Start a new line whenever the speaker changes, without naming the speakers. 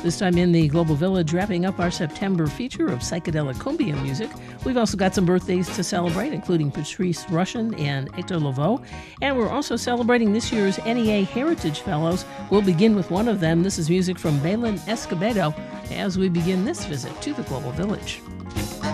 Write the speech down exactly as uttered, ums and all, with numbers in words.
This time in the Global Village, wrapping up our September feature of psychedelic cumbia music. We've also got some birthdays to celebrate, including Patrice Rushen and Hector Lavoe. And we're also celebrating this year's N E A Heritage Fellows. We'll begin with one of them. This is music from Belen Escobedo as we begin this visit to the Global Village.